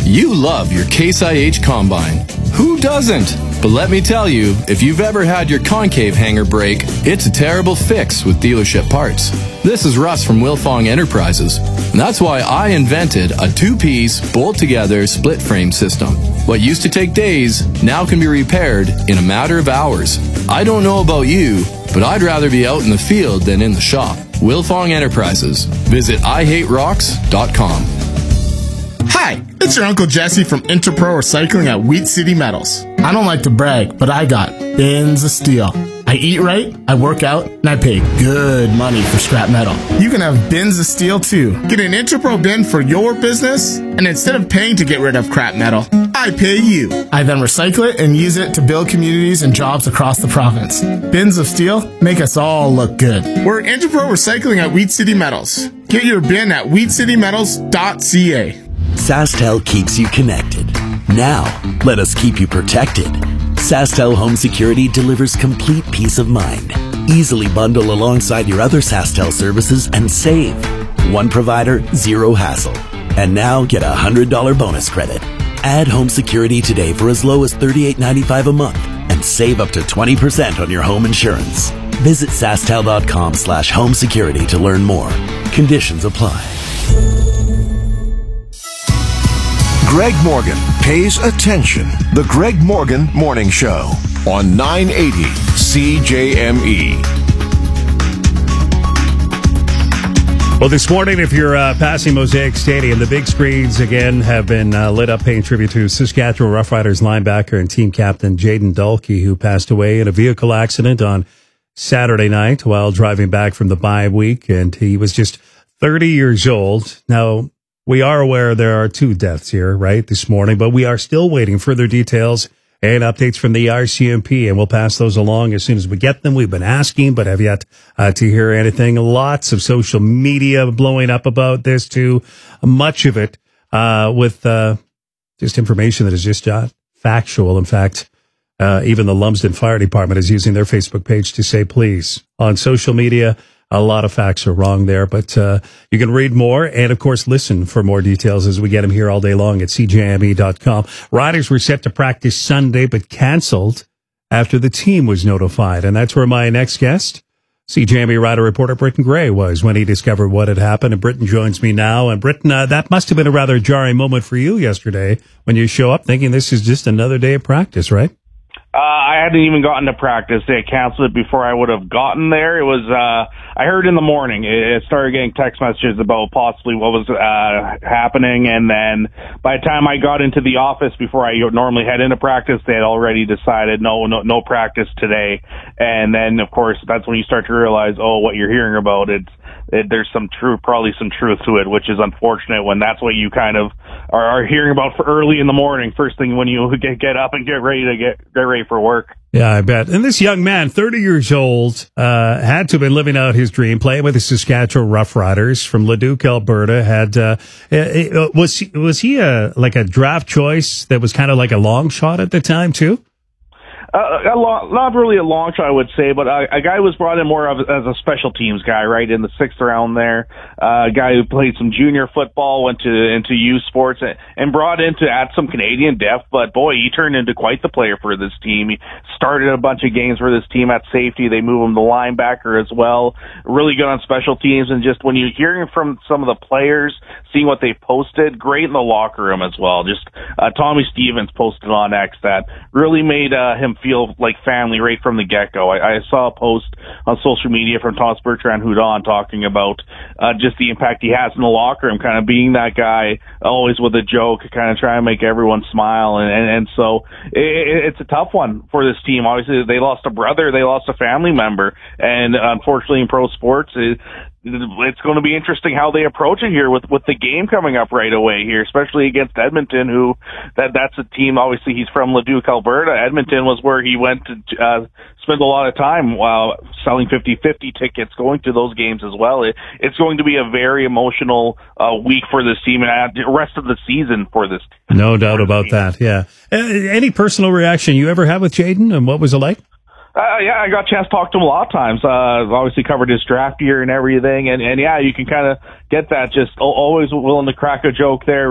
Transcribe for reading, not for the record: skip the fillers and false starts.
You love your Case IH Combine. Who doesn't? But let me tell you, if you've ever had your concave hanger break, it's a terrible fix with dealership parts. This is Russ from Wilfong Enterprises. And that's why I invented a two-piece, bolt-together, split-frame system. What used to take days now can be repaired in a matter of hours. I don't know about you, but I'd rather be out in the field than in the shop. Wilfong Enterprises. Visit IHateRocks.com. Hi, it's your Uncle Jesse from Interpro Recycling at Wheat City Metals. I don't like to brag, but I got bins of steel. I eat right, I work out, and I pay good money for scrap metal. You can have bins of steel too. Get an Interpro bin for your business, and instead of paying to get rid of crap metal, I pay you. I then recycle it and use it to build communities and jobs across the province. Bins of steel make us all look good. We're Interpro Recycling at Wheat City Metals. Get your bin at wheatcitymetals.ca. SaskTel keeps you connected. Now, let us keep you protected. SaskTel Home Security delivers complete peace of mind. Easily bundle alongside your other SaskTel services and save. One provider, zero hassle. And now get a $100 bonus credit. Add home security today for as low as $38.95 a month and save up to 20% on your home insurance. Visit SaskTel.com/home security to learn more. Conditions apply. Greg Morgan pays attention. The Greg Morgan Morning Show on 980 CJME. Well, this morning, if you're passing Mosaic Stadium, the big screens again have been lit up, paying tribute to Saskatchewan Roughriders linebacker and team captain Jayden Dalkey, who passed away in a vehicle accident on Saturday night while driving back from the bye week, and he was just 30 years old. Now, we are aware there are two deaths here, right, this morning, but we are still waiting further details and updates from the RCMP, and we'll pass those along as soon as we get them. We've been asking, but have yet to hear anything. Lots of social media blowing up about this, too. Much of it with just information that is just not factual. In fact, even the Lumsden Fire Department is using their Facebook page to say, please, on social media, a lot of facts are wrong there, but you can read more and, of course, listen for more details as we get them here all day long at CJME.com. Riders were set to practice Sunday, but canceled after the team was notified. And that's where my next guest, CJME rider reporter Britton Gray, was when he discovered what had happened. And Britton joins me now. And Britton, that must have been a rather jarring moment for you yesterday when you show up thinking this is just another day of practice, right? I hadn't even gotten to practice. They canceled it before I would have gotten there. It was, I heard in the morning, it started getting text messages about possibly what was happening. And then by the time I got into the office before I normally head into practice, they had already decided no practice today. And then, of course, that's when you start to realize, what you're hearing about, there's some truth, probably some truth to it, which is unfortunate when that's what you kind of are hearing about for early in the morning, first thing when you get up and get ready for work. Yeah, I bet. And this young man, 30 years old, had to have been living out his dream, playing with the Saskatchewan Roughriders from Leduc, Alberta. Was he like a draft choice that was kind of like a long shot at the time too? Not really a long shot, I would say, but a guy was brought in more of as a special teams guy, right, in the 6th round there. A guy who played some junior football, went into youth sports, and brought in to add some Canadian depth. But boy, he turned into quite the player for this team. He started a bunch of games for this team at safety. They move him to linebacker as well. Really good on special teams, and just when you're hearing from some of the players, seeing what they posted, great in the locker room as well. Just Tommy Stevens posted on X that really made him feel like family right from the get-go. I saw a post on social media from Thomas Bertrand Houdon talking about just the impact he has in the locker room, kind of being that guy always with a joke, kind of trying to make everyone smile. And so it's a tough one for this team. Obviously, they lost a brother, they lost a family member, and unfortunately in pro sports, it's going to be interesting how they approach it here with the game coming up right away here, especially against Edmonton, who that's a team. Obviously, he's from Leduc, Alberta. Edmonton was where he went to spend a lot of time while selling 50-50 tickets, going to those games as well. It's going to be a very emotional week for this team and the rest of the season for this team. No doubt about that, yeah. Any personal reaction you ever had with Jayden, and what was it like? Yeah, I got a chance to talk to him a lot of times. Obviously covered his draft year and everything. And yeah, you can kind of get that, just always willing to crack a joke there.